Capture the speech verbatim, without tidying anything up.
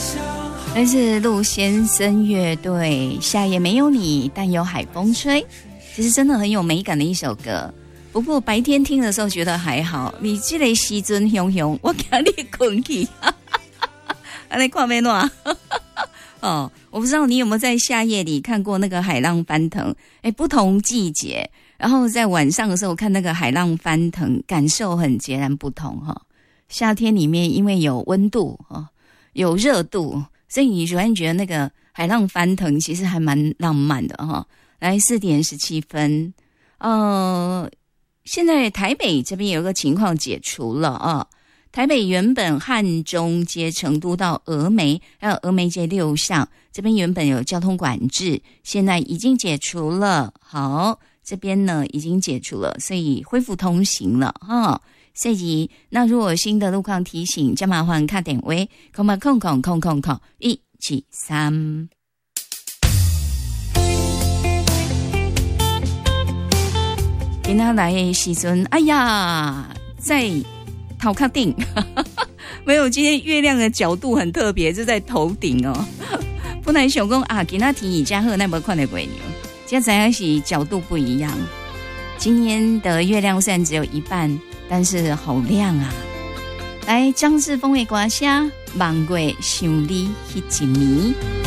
来自陆先生乐队，夏夜没有你，但有海风吹。其实真的很有美感的一首歌。不过白天听的时候觉得还好，你这个时阵熊熊，我给你困去，你看没喏？哦，我不知道你有没有在夏夜里看过那个海浪翻腾？哎，不同季节，然后在晚上的时候看那个海浪翻腾，感受很截然不同哈、哦。夏天里面因为有温度哦，有热度，所以你突然觉得那个海浪翻腾其实还蛮浪漫的哈、哦。来，四点十七分，呃。现在台北这边有一个情况解除了啊，台北原本汉中街、成都到峨眉，还有峨眉街六巷这边原本有交通管制，现在已经解除了。好，这边呢已经解除了，所以恢复通行了哈。所以那如果有新的路况提醒，就麻烦看点位，空八空空空空空一七三。今天来的时阵，哎呀，在头壳顶，没有，今天月亮的角度很特别，就在头顶哦。本来想说啊，今天天气真好，那没看到鬼牛，现在是角度不一样。今天的月亮虽然只有一半，但是好亮啊！来，张志峰的歌声，望过想你迄一暝。